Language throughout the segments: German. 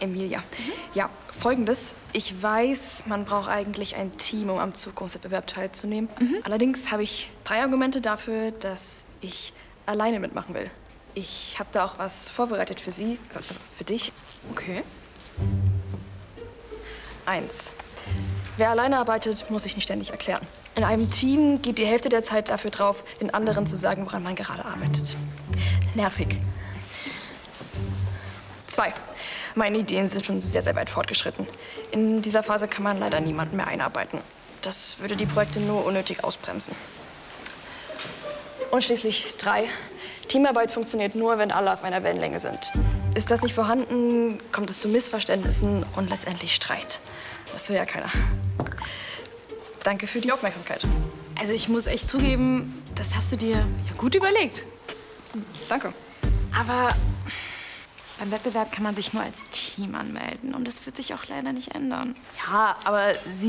Emilia. Ja, Folgendes. Ich weiß, man braucht eigentlich ein Team, um am Zukunftswettbewerb teilzunehmen. Allerdings habe ich 3 Argumente dafür, dass ich alleine mitmachen will. Ich habe da auch was vorbereitet für Sie, also für dich. Okay. 1. Wer alleine arbeitet, muss sich nicht ständig erklären. In einem Team geht die Hälfte der Zeit dafür drauf, den anderen zu sagen, woran man gerade arbeitet. Nervig. 2. Meine Ideen sind schon sehr, sehr weit fortgeschritten. In dieser Phase kann man leider niemanden mehr einarbeiten. Das würde die Projekte nur unnötig ausbremsen. Und schließlich 3. Teamarbeit funktioniert nur, wenn alle auf einer Wellenlänge sind. Ist das nicht vorhanden, kommt es zu Missverständnissen und letztendlich Streit. Das will ja keiner. Danke für die Aufmerksamkeit. Also ich muss echt zugeben, das hast du dir ja gut überlegt. Danke. Aber beim Wettbewerb kann man sich nur als Team anmelden. Und das wird sich auch leider nicht ändern. Ja, aber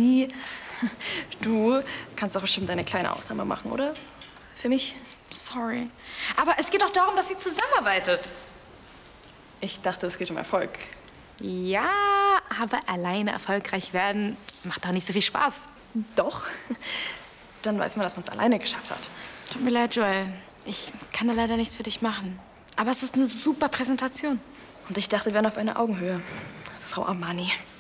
du kannst doch bestimmt eine kleine Ausnahme machen, oder? Für mich? Sorry. Aber es geht doch darum, dass sie zusammenarbeitet. Ich dachte, es geht um Erfolg. Ja, aber alleine erfolgreich werden macht doch nicht so viel Spaß. Doch. Dann weiß man, dass man es alleine geschafft hat. Tut mir leid, Joel. Ich kann da leider nichts für dich machen. Aber es ist eine super Präsentation. Und ich dachte, wir wären auf einer Augenhöhe, Frau Armani.